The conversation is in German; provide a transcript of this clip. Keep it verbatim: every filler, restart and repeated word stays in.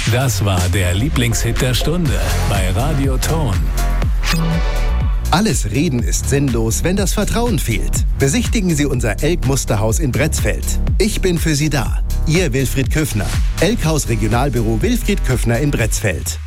Das war der Lieblingshit der Stunde bei Radio Ton. Alles Reden ist sinnlos, wenn das Vertrauen fehlt. Besichtigen Sie unser Elk-Musterhaus in Bretzfeld. Ich bin für Sie da. Ihr Wilfried Köffner. Elkhaus Regionalbüro Wilfried Köffner in Bretzfeld.